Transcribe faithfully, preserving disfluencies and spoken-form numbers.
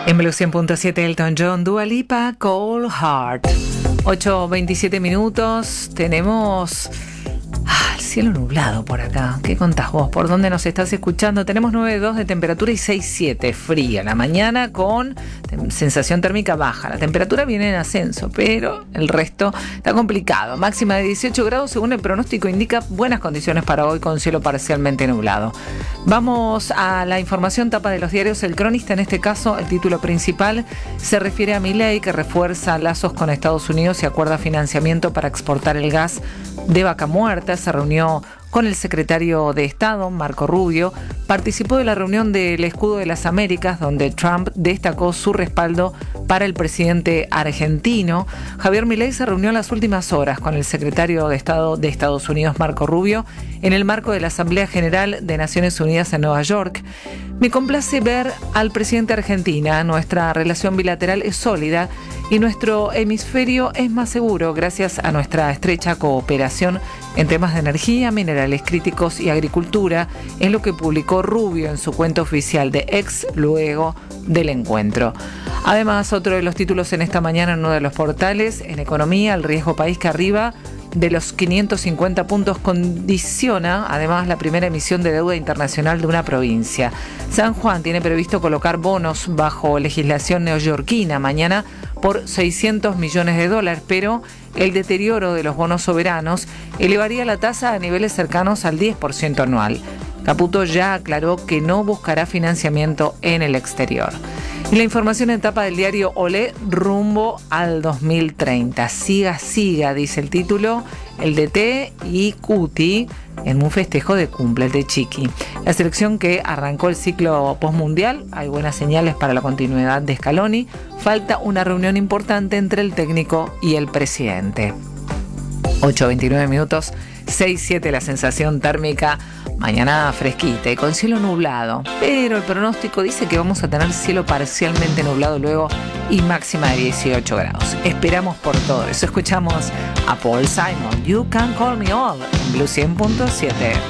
En Blue cien punto siete, Elton John, Dua Lipa, Cold Heart. ocho veintisiete minutos. Tenemos ah, el cielo nublado por acá. ¿Qué contás vos? ¿Por dónde nos estás escuchando? Tenemos nueve coma dos de temperatura y seis coma siete fría la mañana con sensación térmica baja. La temperatura viene en ascenso, pero el resto está complicado. Máxima de dieciocho grados, según el pronóstico indica buenas condiciones para hoy con cielo parcialmente nublado. Vamos a la información tapa de los diarios. El Cronista, en este caso, el título principal se refiere a Milei, que refuerza lazos con Estados Unidos y acuerda financiamiento para exportar el gas de Vaca Muerta. Se reunió con el secretario de Estado, Marco Rubio. Participó de la reunión del Escudo de las Américas, donde Trump destacó su respaldo para el presidente argentino. Javier Milei se reunió en las últimas horas con el secretario de Estado de Estados Unidos, Marco Rubio, en el marco de la Asamblea General de Naciones Unidas en Nueva York. Me complace ver al presidente argentino. Nuestra relación bilateral es sólida y nuestro hemisferio es más seguro gracias a nuestra estrecha cooperación en temas de energía, minerales críticos y agricultura, es lo que publicó Rubio en su cuenta oficial de X luego del encuentro. Además, otro de los títulos en esta mañana en uno de los portales, en economía, el riesgo país que arriba de los quinientos cincuenta puntos condiciona además la primera emisión de deuda internacional de una provincia. San Juan tiene previsto colocar bonos bajo legislación neoyorquina mañana por seiscientos millones de dólares, pero el deterioro de los bonos soberanos elevaría la tasa a niveles cercanos al diez por ciento anual. Caputo ya aclaró que no buscará financiamiento en el exterior. Y la información en tapa del diario Olé, rumbo al dos mil treinta. Siga, siga, dice el título, el D T y Cuti en un festejo de cumple, el de Chiqui. La selección que arrancó el ciclo postmundial, hay buenas señales para la continuidad de Scaloni. Falta una reunión importante entre el técnico y el presidente. ocho veintinueve minutos, seis siete la sensación térmica. Mañana fresquita y con cielo nublado, pero el pronóstico dice que vamos a tener cielo parcialmente nublado luego y máxima de dieciocho grados. Esperamos por todo eso. Escuchamos a Paul Simon, You Can Call Me All, en Blue cien punto siete.